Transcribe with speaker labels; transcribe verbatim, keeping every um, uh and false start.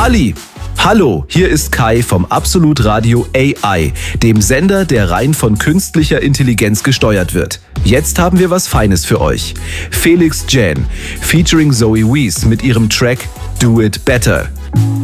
Speaker 1: Ali! Hallo, hier ist Kai vom Absolut Radio A I, dem Sender, der rein von künstlicher Intelligenz gesteuert wird. Jetzt haben wir was Feines für euch. Felix Jan, featuring Zoe Wees mit ihrem Track Do It Better.